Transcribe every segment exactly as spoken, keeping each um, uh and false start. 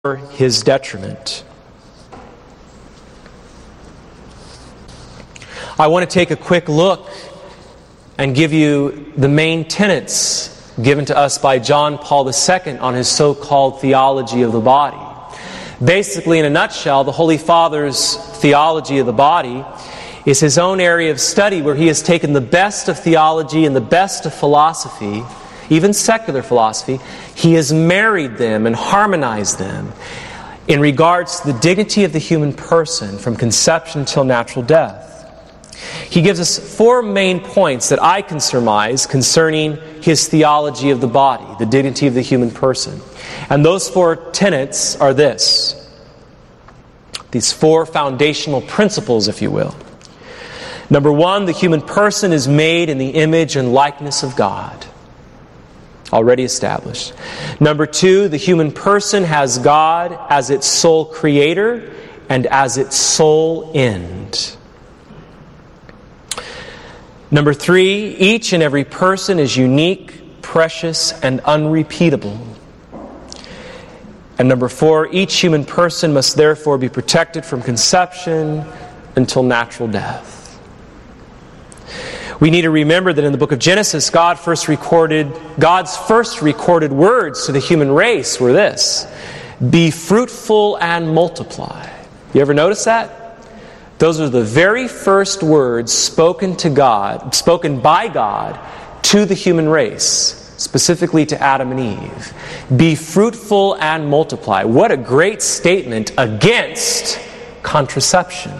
his detriment. I want to take a quick look and give you the main tenets given to us by John Paul the Second on his so-called theology of the body. Basically, in a nutshell, the Holy Father's theology of the body is his own area of study where he has taken the best of theology and the best of philosophy, even secular philosophy. He has married them and harmonized them in regards to the dignity of the human person from conception till natural death. He gives us four main points that I can surmise concerning his theology of the body, the dignity of the human person. And those four tenets are this. These four foundational principles, if you will. Number one, the human person is made in the image and likeness of God. Already established. Number two, the human person has God as its sole creator and as its sole end. Number three, each and every person is unique, precious, and unrepeatable. And number four, each human person must therefore be protected from conception until natural death. We need to remember that in the book of Genesis, God first recorded, God's first recorded words to the human race were this: be fruitful and multiply. You ever notice that? Those are the very first words spoken to God, spoken by God to the human race, specifically to Adam and Eve. Be fruitful and multiply. What a great statement against contraception.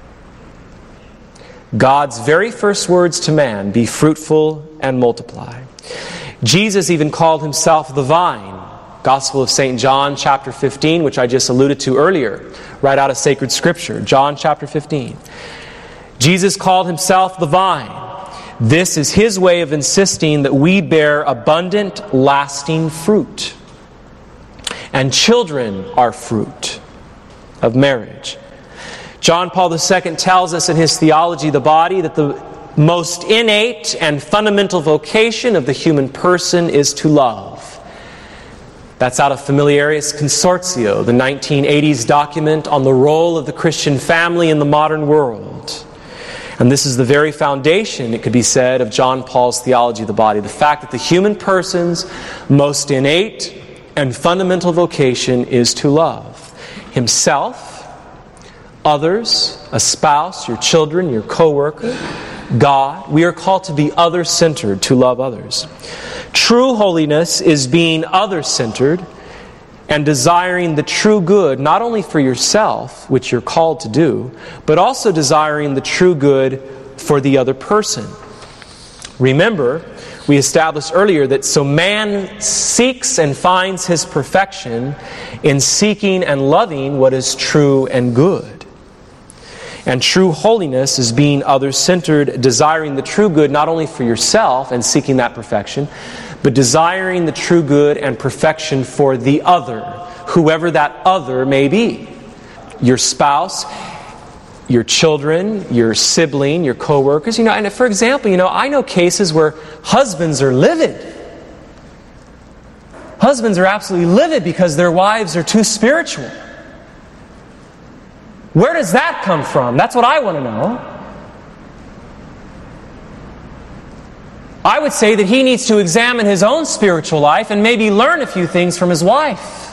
God's very first words to man, be fruitful and multiply. Jesus even called himself the vine. Gospel of Saint John, chapter fifteen, which I just alluded to earlier, right out of sacred scripture. John chapter fifteen. Jesus called himself the vine. This is his way of insisting that we bear abundant, lasting fruit. And children are fruit of marriage. John Paul the Second tells us in his theology of the body that the most innate and fundamental vocation of the human person is to love. That's out of Familiaris Consortio, the nineteen eighties document on the role of the Christian family in the modern world. And this is the very foundation, it could be said, of John Paul's theology of the body. The fact that the human person's most innate and fundamental vocation is to love himself, others, a spouse, your children, your co-worker, God. We are called to be other-centered, to love others. True holiness is being other-centered and desiring the true good, not only for yourself, which you're called to do, but also desiring the true good for the other person. Remember, we established earlier that so man seeks and finds his perfection in seeking and loving what is true and good. And true holiness is being other-centered, desiring the true good not only for yourself and seeking that perfection, but desiring the true good and perfection for the other, whoever that other may be. Your spouse, your children, your sibling, your co-workers. You know, and for example, you know, I know cases where husbands are livid. Husbands are absolutely livid because their wives are too spiritual. Where does that come from? That's what I want to know. I would say that he needs to examine his own spiritual life and maybe learn a few things from his wife.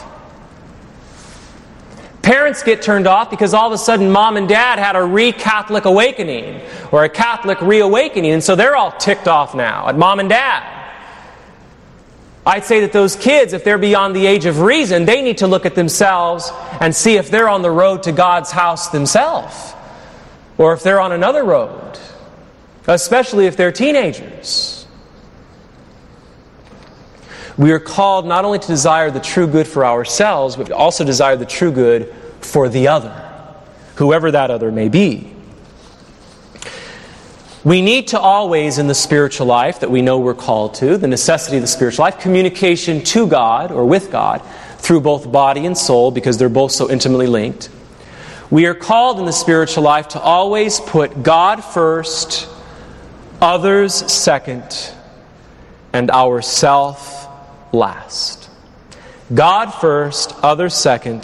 Parents get turned off because all of a sudden mom and dad had a re-Catholic awakening or a Catholic reawakening, and so they're all ticked off now at mom and dad. I'd say that those kids, if they're beyond the age of reason, they need to look at themselves and see if they're on the road to God's house themselves, or if they're on another road, especially if they're teenagers. We are called not only to desire the true good for ourselves, but also desire the true good for the other, whoever that other may be. We need to always, in the spiritual life that we know we're called to, the necessity of the spiritual life, communication to God or with God through both body and soul, because they're both so intimately linked. We are called in the spiritual life to always put God first, others second, and ourself last. God first, others second,